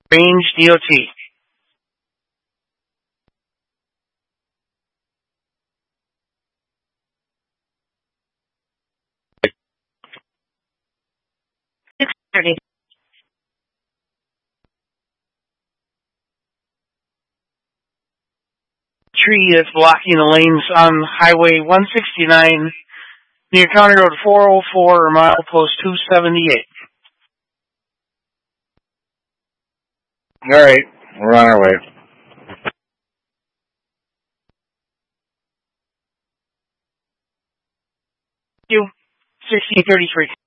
Range DOT. Tree is blocking the lanes on Highway 169 near County Road 404 or milepost 278. All right, we're on our way. Thank you. 1633.